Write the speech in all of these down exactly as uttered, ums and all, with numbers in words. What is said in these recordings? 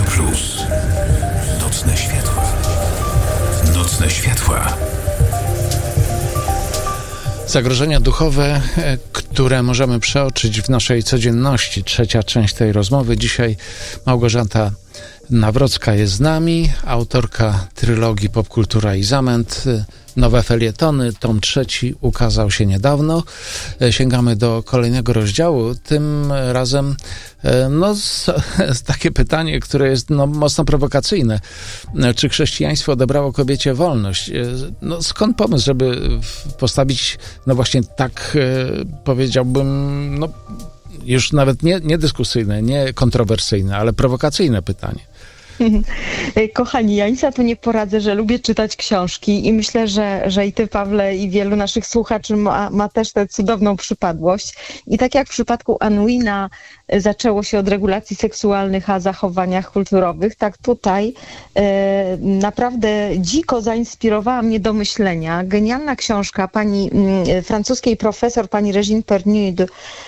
Plus. Nocne światła. Nocne światła. Zagrożenia duchowe, które możemy przeoczyć w naszej codzienności. Trzecia część tej rozmowy. Dzisiaj Małgorzata Nawrocka jest z nami, autorka trylogii Popkultura i Zamęt. Nowe felietony, tom trzeci ukazał się niedawno. Sięgamy do kolejnego rozdziału. Tym razem no, z, z takie pytanie, które jest no, mocno prowokacyjne. Czy chrześcijaństwo odebrało kobiecie wolność? No, skąd pomysł, żeby postawić, no właśnie tak powiedziałbym, no już nawet nie, nie dyskusyjne, nie kontrowersyjne, ale prowokacyjne pytanie? Kochani, ja nic na to nie poradzę, że lubię czytać książki i myślę, że, że i ty, Pawle, i wielu naszych słuchaczy ma, ma też tę cudowną przypadłość. I tak jak w przypadku Unwina zaczęło się od regulacji seksualnych, a zachowaniach kulturowych, tak tutaj e, naprawdę dziko zainspirowała mnie do myślenia. Genialna książka pani m, francuskiej profesor, pani Régine Pernud,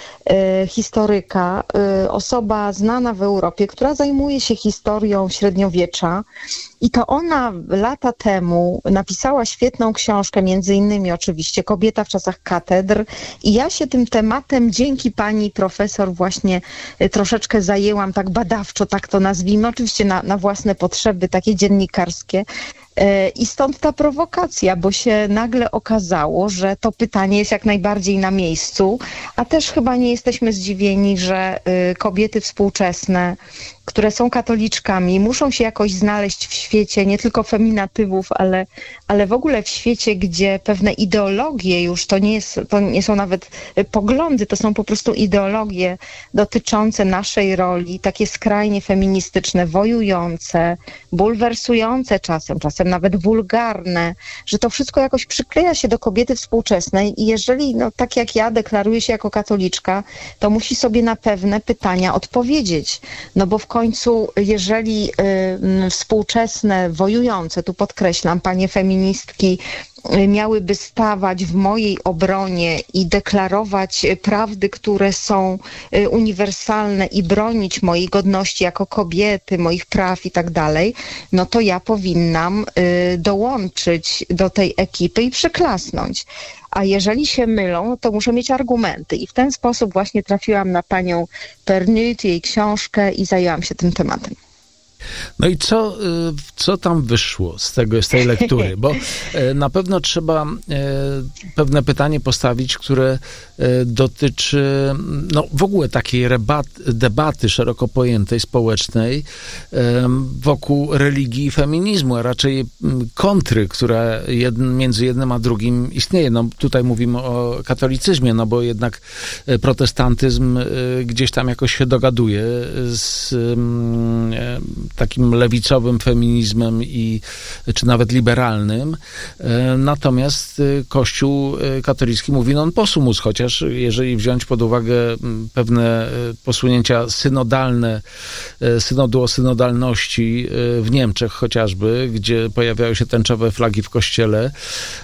historyka, osoba znana w Europie, która zajmuje się historią średniowiecza. I to ona lata temu napisała świetną książkę, między innymi oczywiście Kobieta w czasach katedr. I ja się tym tematem dzięki pani profesor właśnie troszeczkę zajęłam, tak badawczo, tak to nazwijmy, oczywiście na, na własne potrzeby, takie dziennikarskie. I stąd ta prowokacja, bo się nagle okazało, że to pytanie jest jak najbardziej na miejscu, a też chyba nie jesteśmy zdziwieni, że kobiety współczesne, które są katoliczkami, muszą się jakoś znaleźć w świecie nie tylko feminatywów, ale, ale w ogóle w świecie, gdzie pewne ideologie już, to nie, jest, to nie są nawet poglądy, to są po prostu ideologie dotyczące naszej roli, takie skrajnie feministyczne, wojujące, bulwersujące czasem, czasem nawet wulgarne, że to wszystko jakoś przykleja się do kobiety współczesnej i jeżeli, no tak jak ja deklaruję się jako katoliczka, to musi sobie na pewne pytania odpowiedzieć, no bo w końcu, jeżeli y, współczesne, wojujące, tu podkreślam, panie feministki, y, miałyby stawać w mojej obronie i deklarować prawdy, które są y, uniwersalne i bronić mojej godności jako kobiety, moich praw i tak dalej, no to ja powinnam y, dołączyć do tej ekipy i przyklasnąć. A jeżeli się mylą, to muszę mieć argumenty. I w ten sposób właśnie trafiłam na panią Pernud, jej książkę i zajęłam się tym tematem. No i co, co tam wyszło z tego, z tej lektury? Bo na pewno trzeba pewne pytanie postawić, które dotyczy no, w ogóle takiej rebat, debaty szeroko pojętej, społecznej wokół religii i feminizmu, a raczej kontry, która jed, między jednym a drugim istnieje. No, tutaj mówimy o katolicyzmie, no bo jednak protestantyzm gdzieś tam jakoś się dogaduje z takim lewicowym feminizmem i, czy nawet liberalnym. Natomiast Kościół katolicki mówi non possumus, chociaż jeżeli wziąć pod uwagę pewne posunięcia synodalne, synodu o synodalności w Niemczech chociażby, gdzie pojawiają się tęczowe flagi w kościele,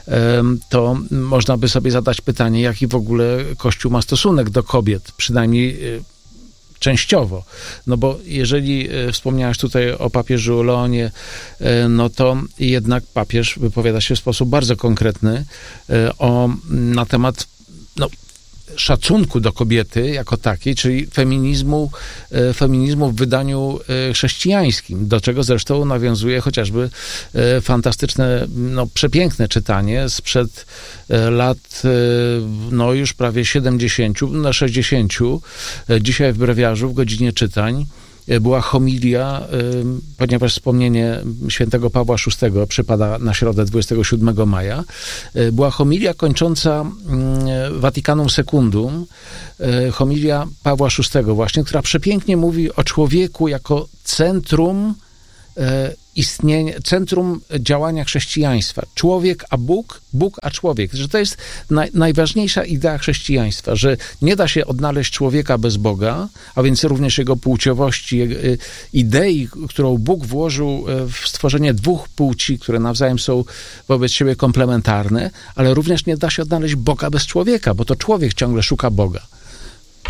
to można by sobie zadać pytanie, jaki w ogóle Kościół ma stosunek do kobiet, przynajmniej częściowo. No bo jeżeli wspomniałaś tutaj o papieżu Leonie, no to jednak papież wypowiada się w sposób bardzo konkretny o, na temat no, szacunku do kobiety jako takiej, czyli feminizmu, feminizmu w wydaniu chrześcijańskim, do czego zresztą nawiązuje chociażby fantastyczne, no przepiękne czytanie sprzed lat, no już prawie siedemdziesięciu, na sześćdziesięciu. Dzisiaj w Brewiarzu w godzinie czytań była homilia, ponieważ wspomnienie świętego Pawła szóstego przypada na środę dwudziestego siódmego maja, była homilia kończąca Vaticanum Secundum, homilia Pawła szóstego właśnie, która przepięknie mówi o człowieku jako centrum istnienia, centrum działania chrześcijaństwa. Człowiek a Bóg, Bóg a człowiek. Że to jest naj, najważniejsza idea chrześcijaństwa, że nie da się odnaleźć człowieka bez Boga, a więc również jego płciowości, jego, idei, którą Bóg włożył w stworzenie dwóch płci, które nawzajem są wobec siebie komplementarne, ale również nie da się odnaleźć Boga bez człowieka, bo to człowiek ciągle szuka Boga.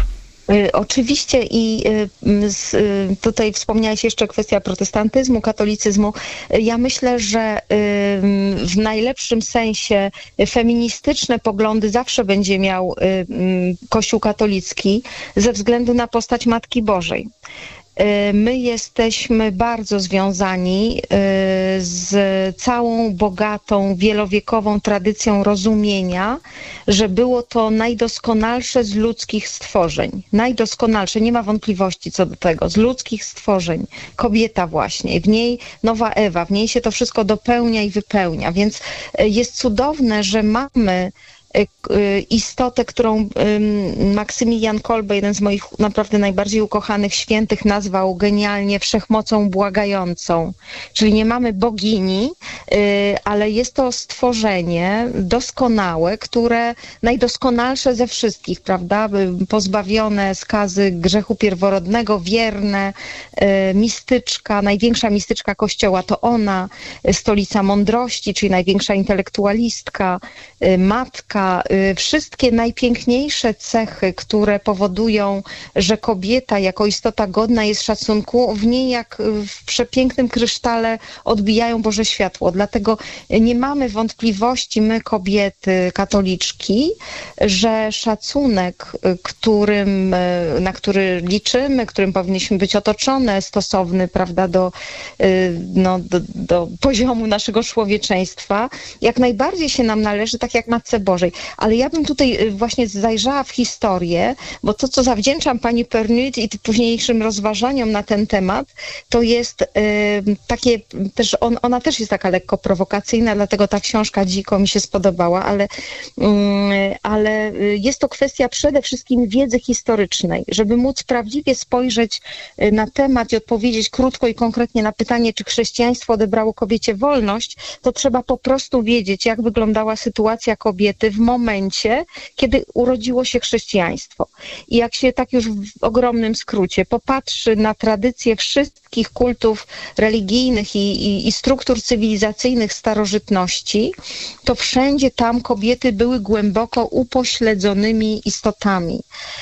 Oczywiście i tutaj wspomniałaś jeszcze kwestia protestantyzmu, katolicyzmu. Ja myślę, że w najlepszym sensie feministyczne poglądy zawsze będzie miał Kościół katolicki ze względu na postać Matki Bożej. My jesteśmy bardzo związani z całą bogatą, wielowiekową tradycją rozumienia, że było to najdoskonalsze z ludzkich stworzeń. Najdoskonalsze, nie ma wątpliwości co do tego, z ludzkich stworzeń. Kobieta właśnie, w niej nowa Ewa, w niej się to wszystko dopełnia i wypełnia, więc jest cudowne, że mamy istotę, którą Maksymilian Kolbe, jeden z moich naprawdę najbardziej ukochanych świętych, nazwał genialnie wszechmocą błagającą. Czyli nie mamy bogini, ale jest to stworzenie doskonałe, które najdoskonalsze ze wszystkich, prawda? Pozbawione skazy grzechu pierworodnego, wierne, mistyczka, największa mistyczka Kościoła to ona, stolica mądrości, czyli największa intelektualistka, matka, wszystkie najpiękniejsze cechy, które powodują, że kobieta jako istota godna jest szacunku, w niej jak w przepięknym krysztale odbijają Boże światło. Dlatego nie mamy wątpliwości, my kobiety katoliczki, że szacunek, którym, na który liczymy, którym powinniśmy być otoczone, stosowny, prawda, do, no, do, do poziomu naszego człowieczeństwa, jak najbardziej się nam należy, tak jak Matce Bożej. Ale ja bym tutaj właśnie zajrzała w historię, bo to, co zawdzięczam pani Pernit i późniejszym rozważaniom na ten temat, to jest y, takie też, on, ona też jest taka lekko prowokacyjna, dlatego ta książka dziko mi się spodobała, ale, y, ale jest to kwestia przede wszystkim wiedzy historycznej, żeby móc prawdziwie spojrzeć na temat i odpowiedzieć krótko i konkretnie na pytanie, czy chrześcijaństwo odebrało kobiecie wolność, to trzeba po prostu wiedzieć, jak wyglądała sytuacja kobiety w momencie, kiedy urodziło się chrześcijaństwo. I jak się tak już w ogromnym skrócie popatrzy na tradycje wszystkich kultów religijnych i, i, i struktur cywilizacyjnych starożytności, to wszędzie tam kobiety były głęboko upośledzonymi istotami.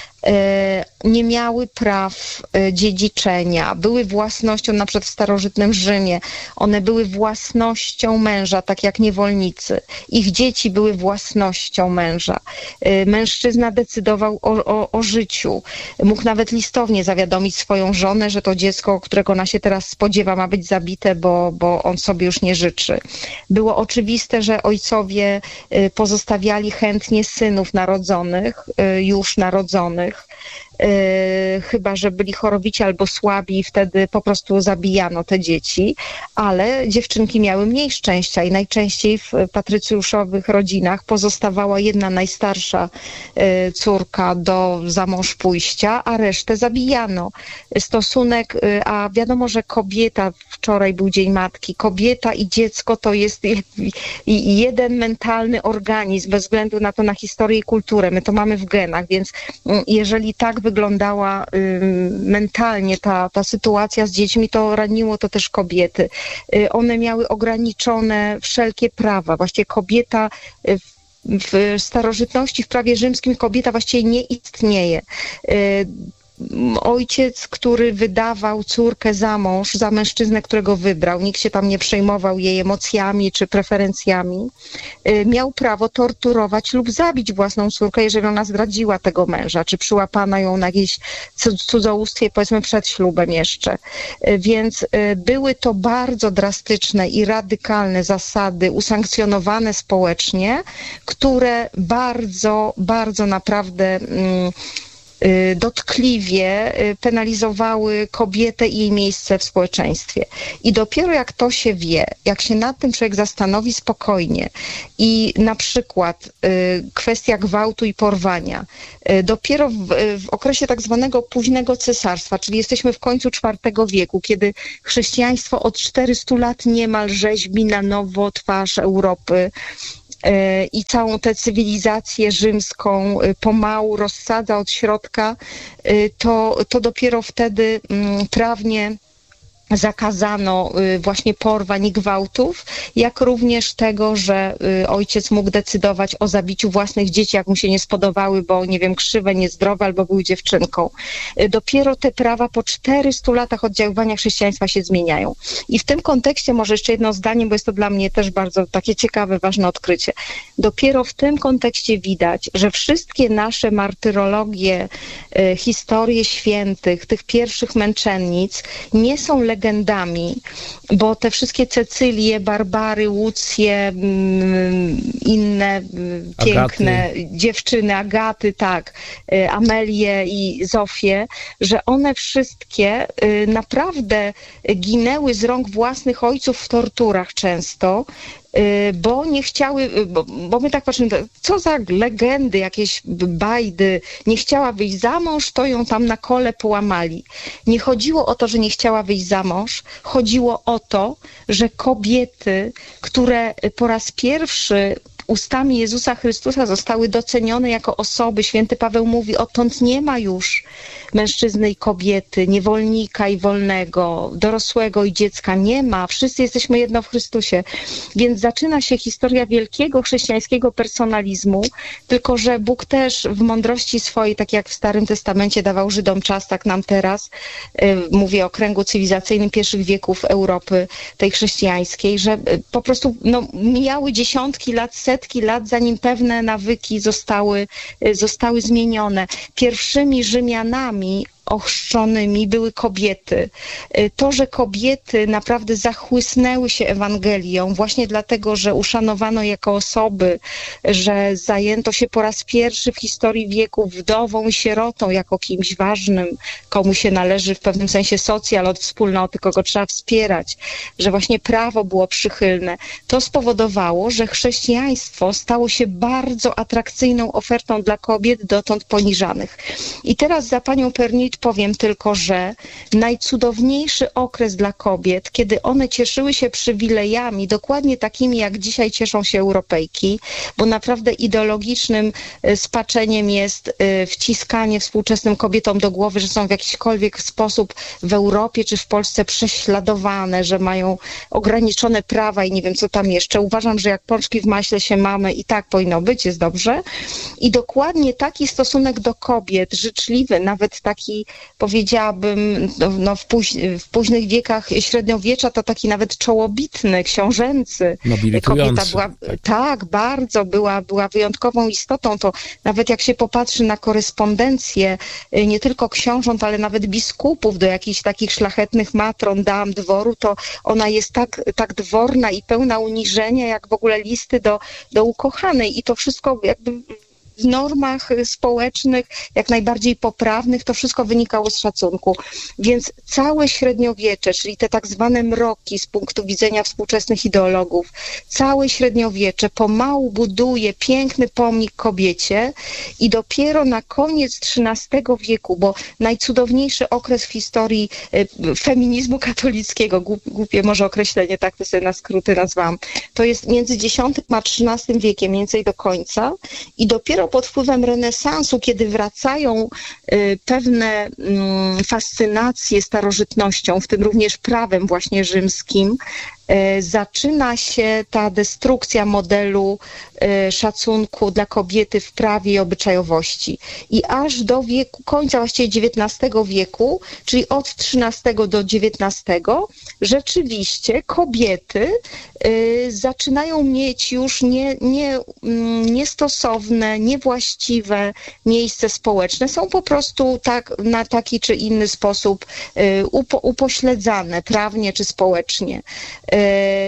Nie miały praw dziedziczenia, były własnością, na przykład w starożytnym Rzymie, one były własnością męża, tak jak niewolnicy. Ich dzieci były własnością męża. Mężczyzna decydował o, o, o życiu. Mógł nawet listownie zawiadomić swoją żonę, że to dziecko, którego ona się teraz spodziewa, ma być zabite, bo, bo on sobie już nie życzy. Było oczywiste, że ojcowie pozostawiali chętnie synów narodzonych, już narodzonych, Yy, chyba że byli chorobici albo słabi i wtedy po prostu zabijano te dzieci, ale dziewczynki miały mniej szczęścia i najczęściej w patrycjuszowych rodzinach pozostawała jedna najstarsza yy, córka do zamąż pójścia, a resztę zabijano. Stosunek, yy, a wiadomo, że kobieta, wczoraj był Dzień Matki, kobieta i dziecko to jest jeden mentalny organizm, bez względu na to, na historię i kulturę. My to mamy w genach, więc yy, jeżeli tak wyglądała y, mentalnie ta, ta sytuacja z dziećmi, to raniło to też kobiety. Y, one miały ograniczone wszelkie prawa. Właściwie kobieta y, w, w starożytności, w prawie rzymskim kobieta właściwie nie istnieje. Y, Ojciec, który wydawał córkę za mąż, za mężczyznę, którego wybrał, nikt się tam nie przejmował jej emocjami czy preferencjami, miał prawo torturować lub zabić własną córkę, jeżeli ona zdradziła tego męża, czy przyłapano ją na jakieś cudzołóstwie, powiedzmy przed ślubem jeszcze. Więc były to bardzo drastyczne i radykalne zasady, usankcjonowane społecznie, które bardzo, bardzo naprawdę dotkliwie penalizowały kobietę i jej miejsce w społeczeństwie. I dopiero jak to się wie, jak się nad tym człowiek zastanowi spokojnie i na przykład kwestia gwałtu i porwania, dopiero w, w okresie tak zwanego późnego cesarstwa, czyli jesteśmy w końcu czwartego wieku, kiedy chrześcijaństwo od czterystu lat niemal rzeźbi na nowo twarz Europy, i całą tę cywilizację rzymską pomału rozsadza od środka, to, to dopiero wtedy prawnie zakazano właśnie porwań i gwałtów, jak również tego, że ojciec mógł decydować o zabiciu własnych dzieci, jak mu się nie spodobały, bo nie wiem, krzywe, niezdrowe albo były dziewczynką. Dopiero te prawa po czterystu latach oddziaływania chrześcijaństwa się zmieniają. I w tym kontekście może jeszcze jedno zdanie, bo jest to dla mnie też bardzo takie ciekawe, ważne odkrycie. Dopiero w tym kontekście widać, że wszystkie nasze martyrologie, historie świętych, tych pierwszych męczennic nie są legendami, bo te wszystkie Cecylie, Barbary, Łucje, inne piękne Agaty. dziewczyny, Agaty, tak, Amelię i Zofię, że one wszystkie naprawdę ginęły z rąk własnych ojców w torturach często, bo nie chciały, bo, bo my tak patrzymy, co za legendy, jakieś bajdy, nie chciała wyjść za mąż, to ją tam na kole połamali. Nie chodziło o to, że nie chciała wyjść za mąż, chodziło o to, że kobiety, które po raz pierwszy ustami Jezusa Chrystusa zostały docenione jako osoby. Święty Paweł mówi, odtąd nie ma już mężczyzny i kobiety, niewolnika i wolnego, dorosłego i dziecka. Nie ma. Wszyscy jesteśmy jedno w Chrystusie. Więc zaczyna się historia wielkiego chrześcijańskiego personalizmu, tylko że Bóg też w mądrości swojej, tak jak w Starym Testamencie dawał Żydom czas, tak nam teraz, mówię o kręgu cywilizacyjnym pierwszych wieków Europy, tej chrześcijańskiej, że po prostu no, mijały dziesiątki lat, setki lat, zanim pewne nawyki zostały, zostały zmienione. Pierwszymi Rzymianami ochrzczonymi były kobiety. To, że kobiety naprawdę zachłysnęły się Ewangelią właśnie dlatego, że uszanowano jako osoby, że zajęto się po raz pierwszy w historii wieków wdową i sierotą jako kimś ważnym, komu się należy w pewnym sensie socjal od wspólnoty, kogo trzeba wspierać, że właśnie prawo było przychylne. To spowodowało, że chrześcijaństwo stało się bardzo atrakcyjną ofertą dla kobiet dotąd poniżanych. I teraz za panią Pernit powiem tylko, że najcudowniejszy okres dla kobiet, kiedy one cieszyły się przywilejami, dokładnie takimi, jak dzisiaj cieszą się Europejki, bo naprawdę ideologicznym spaczeniem jest wciskanie współczesnym kobietom do głowy, że są w jakikolwiek sposób w Europie czy w Polsce prześladowane, że mają ograniczone prawa i nie wiem, co tam jeszcze. Uważam, że jak pączki w maśle się mamy i tak powinno być, jest dobrze. I dokładnie taki stosunek do kobiet, życzliwy, nawet taki, powiedziałabym, no, w, póź, w późnych wiekach średniowiecza to taki nawet czołobitny, książęcy. Kobieta była, tak, tak bardzo była, była wyjątkową istotą. To nawet jak się popatrzy na korespondencję nie tylko książąt, ale nawet biskupów do jakichś takich szlachetnych matron, dam dworu, to ona jest tak, tak dworna i pełna uniżenia, jak w ogóle listy do, do ukochanej. I to wszystko jakby w normach społecznych, jak najbardziej poprawnych, to wszystko wynikało z szacunku. Więc całe średniowiecze, czyli te tak zwane mroki z punktu widzenia współczesnych ideologów, całe średniowiecze pomału buduje piękny pomnik kobiecie i dopiero na koniec trzynastego wieku, bo najcudowniejszy okres w historii feminizmu katolickiego, głupie może określenie, tak to sobie na skróty nazwałam, to jest między dziesiątym a trzynastym wiekiem, mniej więcej do końca i dopiero pod wpływem renesansu, kiedy wracają y, pewne y, fascynacje starożytnością, w tym również prawem właśnie rzymskim, y, zaczyna się ta destrukcja modelu y, szacunku dla kobiety w prawie i obyczajowości. I aż do wieku, końca właściwie dziewiętnastego wieku, czyli od trzynastego do dziewiętnastego, rzeczywiście kobiety y, zaczynają mieć już nie, nie, niestosowne, niewłaściwe miejsce społeczne. Są po prostu tak, na taki czy inny sposób y, upo, upośledzane prawnie czy społecznie. Y,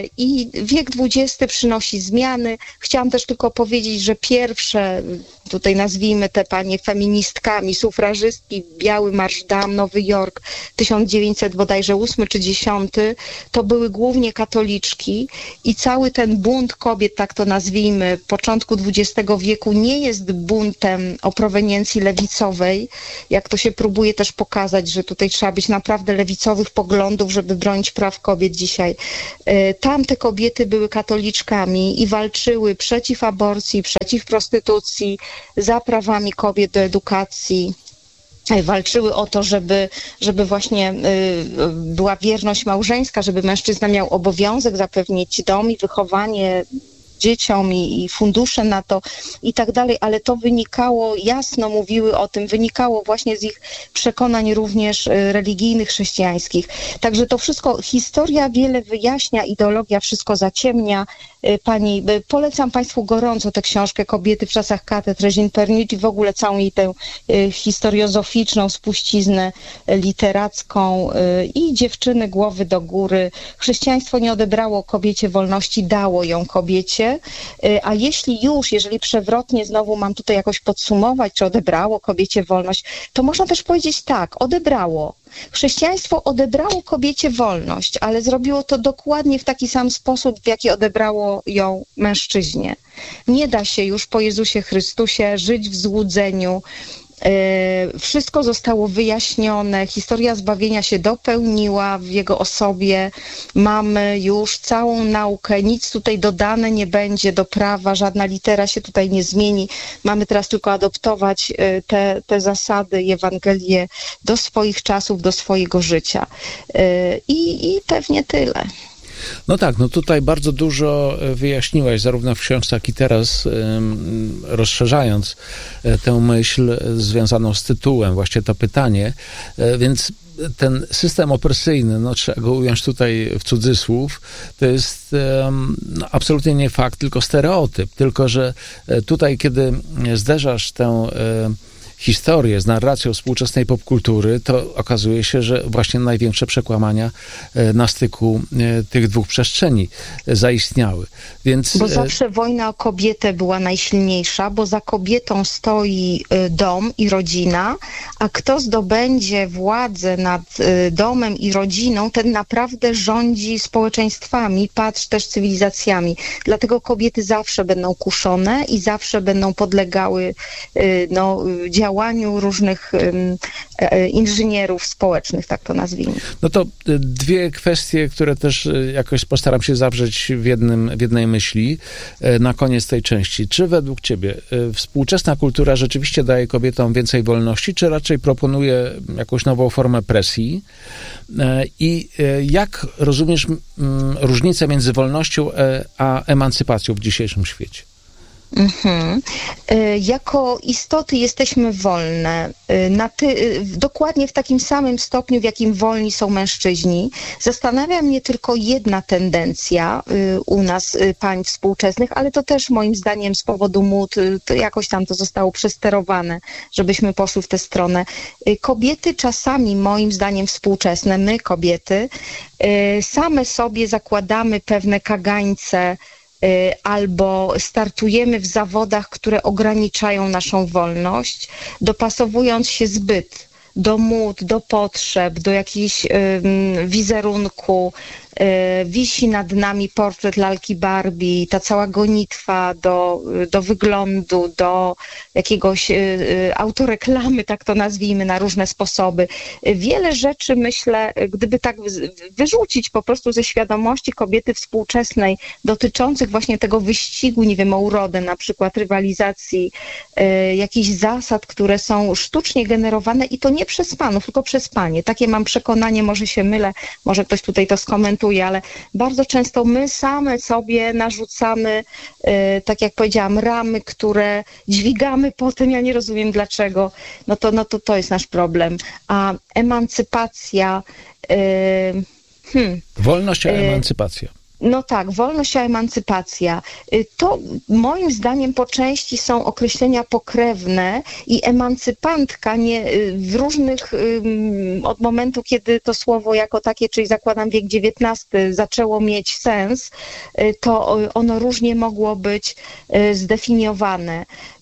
I wiek dwudziesty przynosi zmiany. Chciałam też tylko powiedzieć, że pierwsze, tutaj nazwijmy te panie feministkami, sufrażystki, Biały Marsz Dam, Nowy Jork, tysiąc dziewięćset bodajże ósmy czy dziesiąty, to były głównie katoliczki i cały ten bunt kobiet, tak to nazwijmy, początku dwudziestego wieku nie jest buntem o proweniencji lewicowej, jak to się próbuje też pokazać, że tutaj trzeba być naprawdę lewicowych poglądów, żeby bronić praw kobiet dzisiaj. Tamte kobiety były katoliczkami i walczyły przeciw aborcji, przeciw prostytucji, za prawami kobiet do edukacji. walczyły o to, żeby, żeby właśnie była wierność małżeńska, żeby mężczyzna miał obowiązek zapewnić dom i wychowanie dzieciom i, i fundusze na to i tak dalej, ale to wynikało, jasno mówiły o tym, wynikało właśnie z ich przekonań również religijnych, chrześcijańskich. Także to wszystko, historia wiele wyjaśnia, ideologia wszystko zaciemnia. Pani, polecam Państwu gorąco tę książkę Kobiety w czasach katedr Regine Pernit i w ogóle całą jej tę historiozoficzną spuściznę literacką i Dziewczyny głowy do góry. Chrześcijaństwo nie odebrało kobiecie wolności, dało ją kobiecie, a jeśli już, jeżeli przewrotnie znowu mam tutaj jakoś podsumować, czy odebrało kobiecie wolność, to można też powiedzieć tak, odebrało. Chrześcijaństwo odebrało kobiecie wolność, ale zrobiło to dokładnie w taki sam sposób, w jaki odebrało ją mężczyźnie. Nie da się już po Jezusie Chrystusie żyć w złudzeniu. Wszystko zostało wyjaśnione, historia zbawienia się dopełniła w jego osobie, mamy już całą naukę, nic tutaj dodane nie będzie do prawa, żadna litera się tutaj nie zmieni, mamy teraz tylko adoptować te, te zasady i Ewangelię do swoich czasów, do swojego życia i, i pewnie tyle. No tak, no tutaj bardzo dużo wyjaśniłaś, zarówno w książce, jak i teraz, rozszerzając tę myśl związaną z tytułem, właśnie to pytanie, więc ten system opresyjny, no trzeba go ująć tutaj w cudzysłów, to jest no, absolutnie nie fakt, tylko stereotyp, tylko że tutaj, kiedy zderzasz tę historię z narracją współczesnej popkultury, to okazuje się, że właśnie największe przekłamania na styku tych dwóch przestrzeni zaistniały. Więc... Bo zawsze wojna o kobietę była najsilniejsza, bo za kobietą stoi dom i rodzina, a kto zdobędzie władzę nad domem i rodziną, ten naprawdę rządzi społeczeństwami, patrz też cywilizacjami. Dlatego kobiety zawsze będą kuszone i zawsze będą podlegały no, działaniu różnych um, inżynierów społecznych, tak to nazwijmy. No to dwie kwestie, które też jakoś postaram się zawrzeć w, jednym, w jednej myśli na koniec tej części. Czy według ciebie współczesna kultura rzeczywiście daje kobietom więcej wolności, czy raczej proponuje jakąś nową formę presji? I jak rozumiesz różnicę między wolnością a emancypacją w dzisiejszym świecie? Mhm. Jako istoty jesteśmy wolne, na ty, dokładnie w takim samym stopniu, w jakim wolni są mężczyźni. Zastanawia mnie tylko jedna tendencja u nas, pań współczesnych, ale to też moim zdaniem z powodu mód, to jakoś tam to zostało przesterowane, żebyśmy poszły w tę stronę. Kobiety czasami, moim zdaniem współczesne, my kobiety, same sobie zakładamy pewne kagańce, albo startujemy w zawodach, które ograniczają naszą wolność, dopasowując się zbyt do mód, do potrzeb, do jakichś um, wizerunku. Wisi nad nami portret lalki Barbie, ta cała gonitwa do, do wyglądu, do jakiegoś autoreklamy, tak to nazwijmy, na różne sposoby. Wiele rzeczy, myślę, gdyby tak wyrzucić po prostu ze świadomości kobiety współczesnej dotyczących właśnie tego wyścigu, nie wiem, o urodę, na przykład rywalizacji, jakichś zasad, które są sztucznie generowane i to nie przez panów, tylko przez panie. Takie mam przekonanie, może się mylę, może ktoś tutaj to skomentuje, ale bardzo często my same sobie narzucamy, tak jak powiedziałam, ramy, które dźwigamy potem, ja nie rozumiem dlaczego, no to, no to, to jest nasz problem. A emancypacja... Hmm, Wolność a emancypacja. No tak, wolność a emancypacja. To moim zdaniem po części są określenia pokrewne i emancypantka nie, w różnych, od momentu, kiedy to słowo jako takie, czyli zakładam wiek dziewiętnasty, zaczęło mieć sens, to ono różnie mogło być zdefiniowane.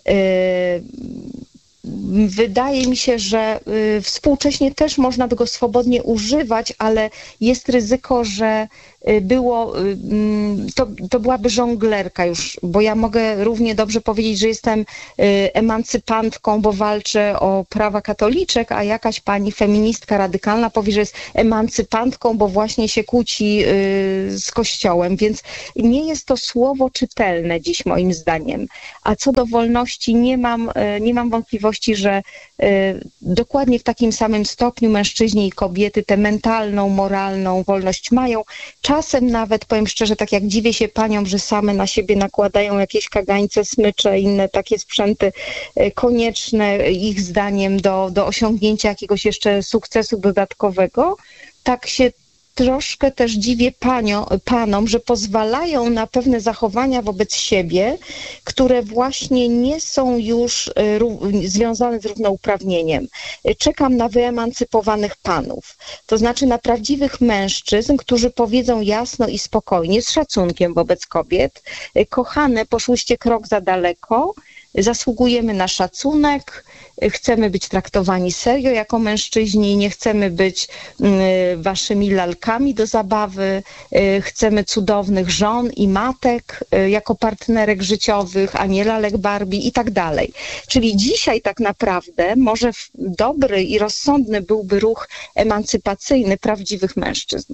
Wydaje mi się, że współcześnie też można by go swobodnie używać, ale jest ryzyko, że było, to, to byłaby żonglerka już, bo ja mogę równie dobrze powiedzieć, że jestem emancypantką, bo walczę o prawa katoliczek, a jakaś pani feministka radykalna powie, że jest emancypantką, bo właśnie się kłóci z Kościołem, więc nie jest to słowo czytelne dziś moim zdaniem. A co do wolności nie mam, nie mam wątpliwości, wątpliwości, że dokładnie w takim samym stopniu mężczyźni i kobiety tę mentalną, moralną wolność mają. Czasem nawet, powiem szczerze, tak jak dziwię się paniom, że same na siebie nakładają jakieś kagańce, smycze, inne takie sprzęty konieczne ich zdaniem do, do osiągnięcia jakiegoś jeszcze sukcesu dodatkowego, tak się troszkę też dziwię panio, panom, że pozwalają na pewne zachowania wobec siebie, które właśnie nie są już związane z równouprawnieniem. Czekam na wyemancypowanych panów, to znaczy na prawdziwych mężczyzn, którzy powiedzą jasno i spokojnie, z szacunkiem wobec kobiet: kochane, poszłyście krok za daleko, zasługujemy na szacunek, chcemy być traktowani serio jako mężczyźni, nie chcemy być waszymi lalkami do zabawy, chcemy cudownych żon i matek jako partnerek życiowych, a nie lalek Barbie i tak dalej. Czyli dzisiaj tak naprawdę może dobry i rozsądny byłby ruch emancypacyjny prawdziwych mężczyzn.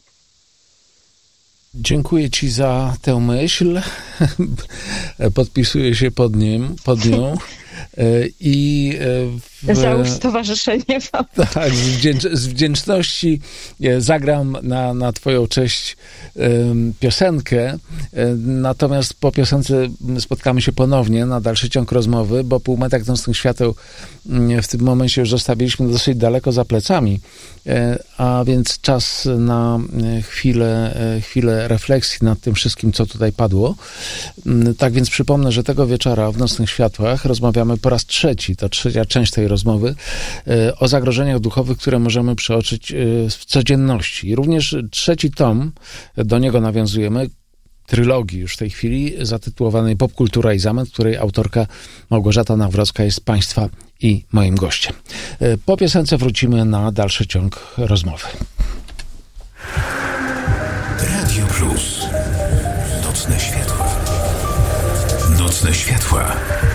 Dziękuję ci za tę myśl. Podpisuję się pod nim, pod nią. I w, Załóż stowarzyszenie. Tak, z, wdzięcz, z wdzięczności zagram na, na twoją cześć um, piosenkę, natomiast po piosence spotkamy się ponownie na dalszy ciąg rozmowy, bo Półmetek Nocnych Świateł w tym momencie już zostawiliśmy dosyć daleko za plecami, a więc czas na chwilę, chwilę refleksji nad tym wszystkim, co tutaj padło. Tak więc przypomnę, że tego wieczora w Nocnych Światłach rozmawiamy po raz trzeci, to trzecia część tej rozmowy, o zagrożeniach duchowych, które możemy przeoczyć w codzienności. Również trzeci tom, do niego nawiązujemy, trylogii już w tej chwili, zatytułowanej Popkultura i Zamęt, której autorka Małgorzata Nawrocka jest Państwa i moim gościem. Po piosence wrócimy na dalszy ciąg rozmowy. Radio Plus. Nocne światła. Nocne światła.